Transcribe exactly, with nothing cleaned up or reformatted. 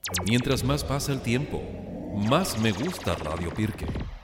Mientras más pasa el tiempo, más me gusta Radio Pirque.